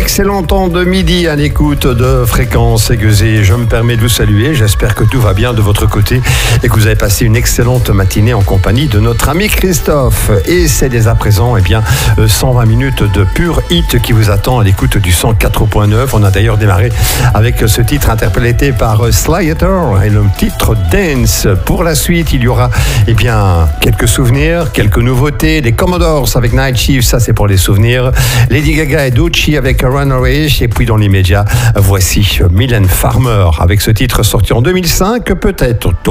Excellent temps de midi à l'écoute de Fréquence Aiguisée. Je me permets de vous saluer. J'espère que tout va bien de votre côté et que vous avez passé une excellente matinée en compagnie de notre ami Christophe. Et c'est dès à présent 120 minutes de pur hit qui vous attend à l'écoute du 104.9. On a d'ailleurs démarré avec ce titre interprété par Slayer et le titre Dance. Pour la suite, il y aura quelques souvenirs, quelques nouveautés. Les Commodores avec Night Shift, ça c'est pour les souvenirs. Lady Gaga et Doechii avec Runaway. Et puis dans l'immédiat, voici Mylène Farmer avec ce titre sorti en 2005, peut-être